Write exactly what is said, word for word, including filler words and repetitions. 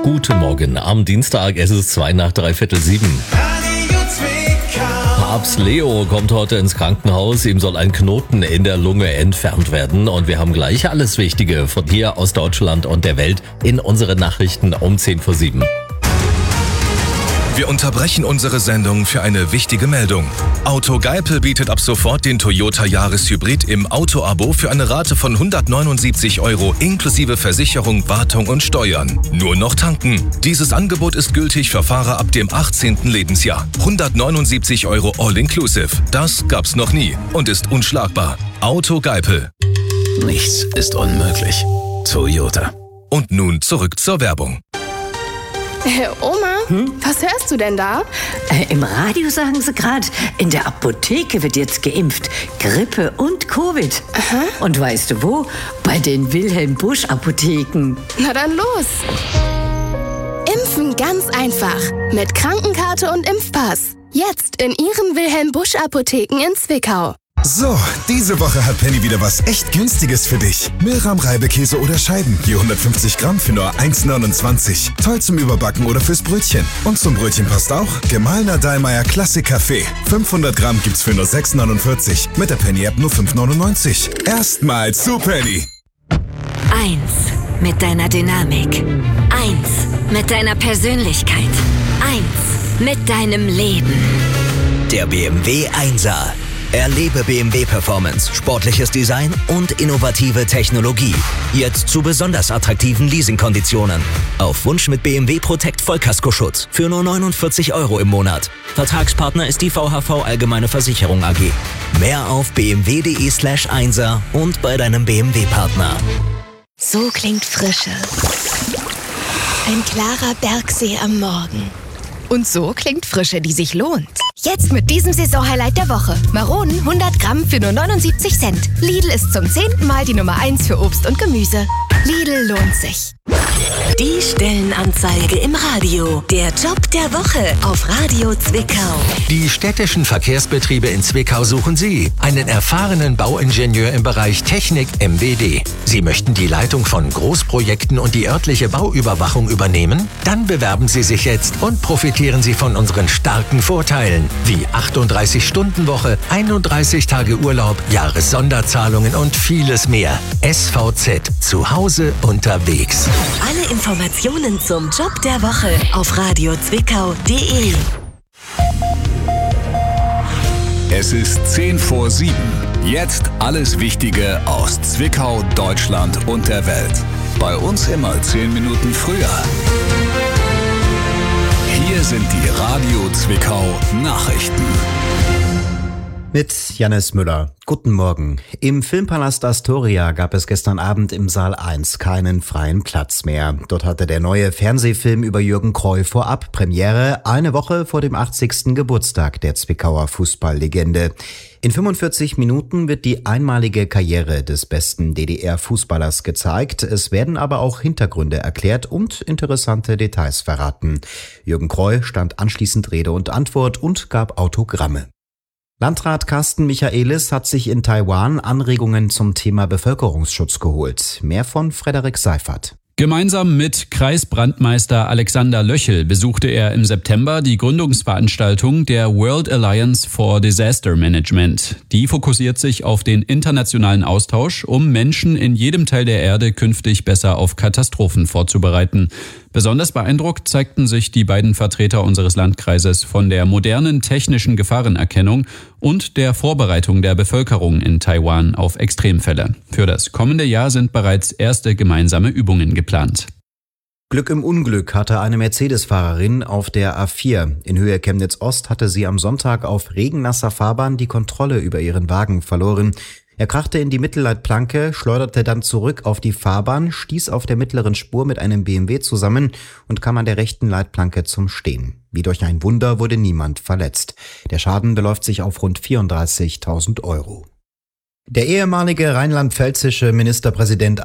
Guten Morgen am Dienstag, es ist zwei nach dreiviertel sieben. Papst Leo kommt heute ins Krankenhaus, ihm soll ein Knoten in der Lunge entfernt werden und wir haben gleich alles Wichtige von hier aus Deutschland und der Welt in unseren Nachrichten um zehn vor sieben. Wir unterbrechen unsere Sendung für eine wichtige Meldung. Auto Geipel bietet ab sofort den Toyota Yaris Hybrid im Auto-Abo für eine Rate von hundertneunundsiebzig Euro inklusive Versicherung, Wartung und Steuern. Nur noch tanken. Dieses Angebot ist gültig für Fahrer ab dem achtzehnten Lebensjahr. hundertneunundsiebzig Euro all-inclusive. Das gab's noch nie und ist unschlagbar. Auto Geipel. Nichts ist unmöglich. Toyota. Und nun zurück zur Werbung. Hey, Oma, hm? Was hörst du denn da? Äh, Im Radio sagen sie gerade, in der Apotheke wird jetzt geimpft. Grippe und Covid. Aha. Und weißt du wo? Bei den Wilhelm-Busch-Apotheken. Na dann los. Impfen ganz einfach. Mit Krankenkarte und Impfpass. Jetzt in Ihren Wilhelm-Busch-Apotheken in Zwickau. So, diese Woche hat Penny wieder was echt Günstiges für dich. Milram Reibekäse oder Scheiben, je hundertfünfzig Gramm für nur eins neunundzwanzig. Toll zum Überbacken oder fürs Brötchen. Und zum Brötchen passt auch gemahlener Dallmayr Klassik Kaffee. fünfhundert Gramm gibt's für nur sechs neunundvierzig. Mit der Penny-App nur fünf neunundneunzig. Erstmals zu Penny. Eins mit deiner Dynamik. Eins mit deiner Persönlichkeit. Eins mit deinem Leben. Der B M W Einser. Erlebe B M W Performance, sportliches Design und innovative Technologie. Jetzt zu besonders attraktiven Leasingkonditionen. Auf Wunsch mit B M W Protect Vollkaskoschutz für nur neunundvierzig Euro im Monat. Vertragspartner ist die V H V Allgemeine Versicherung A G. Mehr auf bmw.de slash Einser und bei deinem B M W-Partner. So klingt Frische. Ein klarer Bergsee am Morgen. Und so klingt Frische, die sich lohnt. Jetzt mit diesem Saisonhighlight der Woche. Maronen hundert Gramm für nur neunundsiebzig Cent. Lidl ist zum zehnten Mal die Nummer eins für Obst und Gemüse. Lidl lohnt sich. Die Stellenanzeige im Radio. Der Job der Woche auf Radio Zwickau. Die städtischen Verkehrsbetriebe in Zwickau suchen Sie. Einen erfahrenen Bauingenieur im Bereich Technik M W D. Sie möchten die Leitung von Großprojekten und die örtliche Bauüberwachung übernehmen? Dann bewerben Sie sich jetzt und profitieren Sie von unseren starken Vorteilen. Wie achtunddreißig Stunden Woche, einunddreißig Tage Urlaub, Jahressonderzahlungen und vieles mehr. S V Z. Zu Hause unterwegs. Alle Informationen zum Job der Woche auf radio zwickau punkt de. Es ist zehn vor sieben. Jetzt alles Wichtige aus Zwickau, Deutschland und der Welt. Bei uns immer zehn Minuten früher. Hier sind die Radio Zwickau Nachrichten. Mit Jannis Müller. Guten Morgen. Im Filmpalast Astoria gab es gestern Abend im Saal eins keinen freien Platz mehr. Dort hatte der neue Fernsehfilm über Jürgen Kroy vorab Premiere, eine Woche vor dem achtzigsten Geburtstag der Zwickauer Fußballlegende. In fünfundvierzig Minuten wird die einmalige Karriere des besten D D R-Fußballers gezeigt. Es werden aber auch Hintergründe erklärt und interessante Details verraten. Jürgen Kroy stand anschließend Rede und Antwort und gab Autogramme. Landrat Carsten Michaelis hat sich in Taiwan Anregungen zum Thema Bevölkerungsschutz geholt. Mehr von Frederik Seifert. Gemeinsam mit Kreisbrandmeister Alexander Löchel besuchte er im September die Gründungsveranstaltung der World Alliance for Disaster Management. Die fokussiert sich auf den internationalen Austausch, um Menschen in jedem Teil der Erde künftig besser auf Katastrophen vorzubereiten. Besonders beeindruckt zeigten sich die beiden Vertreter unseres Landkreises von der modernen technischen Gefahrenerkennung und der Vorbereitung der Bevölkerung in Taiwan auf Extremfälle. Für das kommende Jahr sind bereits erste gemeinsame Übungen geplant. Glück im Unglück hatte eine Mercedes-Fahrerin auf der A vier. In Höhe Chemnitz-Ost hatte sie am Sonntag auf regennasser Fahrbahn die Kontrolle über ihren Wagen verloren. Er krachte in die Mittelleitplanke, schleuderte dann zurück auf die Fahrbahn, stieß auf der mittleren Spur mit einem B M W zusammen und kam an der rechten Leitplanke zum Stehen. Wie durch ein Wunder wurde niemand verletzt. Der Schaden beläuft sich auf rund vierunddreißigtausend Euro. Der ehemalige rheinland-pfälzische Ministerpräsident